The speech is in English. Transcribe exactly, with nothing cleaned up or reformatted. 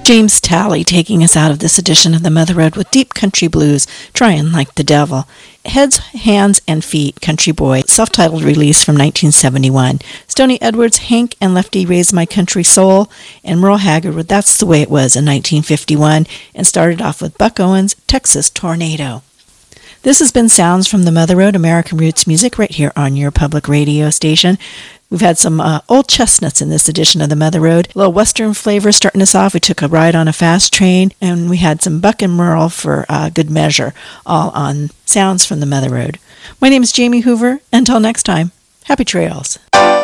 James Talley taking us out of this edition of the Mother Road with Deep Country Blues, Trying Like the Devil. Heads, Hands, and Feet, Country Boy, self-titled release from nineteen seventy-one. Stoney Edwards, Hank and Lefty Raised My Country Soul, and Merle Haggard with That's the Way It Was in nineteen fifty-one, and started off with Buck Owens, Texas Tornado. This has been Sounds from the Mother Road, American Roots Music, right here on your public radio station. We've had some uh, old chestnuts in this edition of the Mother Road. A little Western flavor starting us off. We took a ride on a fast train, and we had some Buck and Merle for uh, good measure, all on Sounds from the Mother Road. My name is Jamie Hoover. Until next time, happy trails.